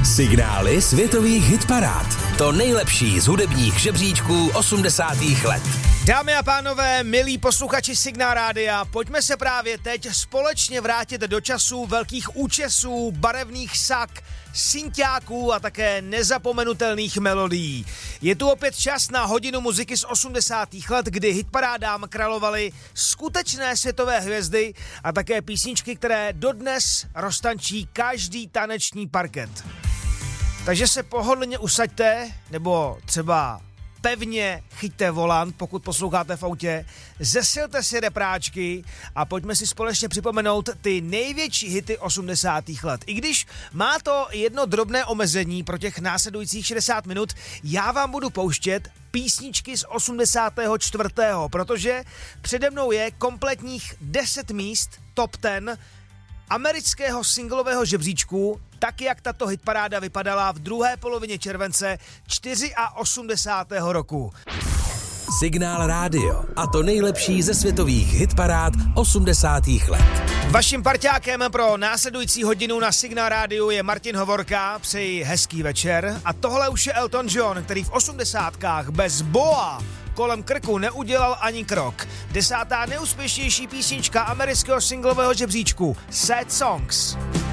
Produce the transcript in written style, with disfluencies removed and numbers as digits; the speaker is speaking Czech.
Signály světových hitparád. To nejlepší z hudebních žebříčků 80. let. Dámy a pánové, milí posluchači Signál rádia, pojďme se právě teď společně vrátit do časů velkých účesů, barevných sak, synťáků a také nezapomenutelných melodií. Je tu opět čas na hodinu muziky z 80. let, kdy hitparádám královaly skutečné světové hvězdy a také písničky, které dodnes roztančí každý taneční parket. Takže se pohodlně usaďte, nebo třeba pevně chyťte volant, pokud posloucháte v autě, zesilte si repráčky a pojďme si společně připomenout ty největší hity 80. let. I když má to jedno drobné omezení pro těch následujících 60 minut, já vám budu pouštět písničky z 84., protože přede mnou je kompletních 10 míst top 10 amerického singlového žebříčku, tak jak tato hitparáda vypadala v druhé polovině července 84. roku. Signál rádio. A to nejlepší ze světových hitparád 80. let. Vaším parťákem pro následující hodinu na Signál rádiu je Martin Hovorka. Přeji hezký večer. A tohle už je Elton John, který v 80kách bez boa kolem krku neudělal ani krok. 10. neúspěšnější písnička amerického singlového žebříčku Sad Songs.